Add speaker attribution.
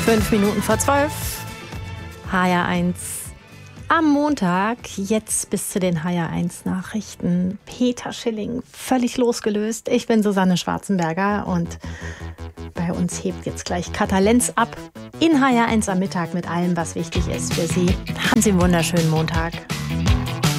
Speaker 1: 5 Minuten vor 12. HR1 am Montag. Jetzt bis zu den HR1 Nachrichten. Peter Schilling, völlig losgelöst. Ich bin Susanne Schwarzenberger und bei uns hebt jetzt gleich Katha Lenz ab in HR1 am Mittag mit allem, was wichtig ist für Sie. Haben Sie einen wunderschönen Montag.